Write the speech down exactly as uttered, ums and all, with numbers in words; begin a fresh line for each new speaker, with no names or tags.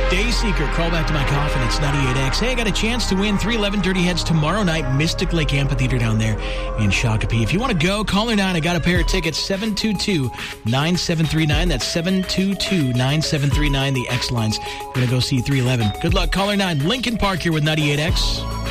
Dayseeker, Crawl Back to My Coffin. It's ninety-eight X. Hey, I got a chance to win three eleven Dirty Heads tomorrow night, Mystic Lake Amphitheater down there in Shakopee. If you want to go, call her nine. I got a pair of tickets, seven two two, nine seven three nine. That's seven two two, nine seven three nine. The X lines. Going to go see three eleven. Good luck. Call her nine. Lincoln Park here with ninety-eight X.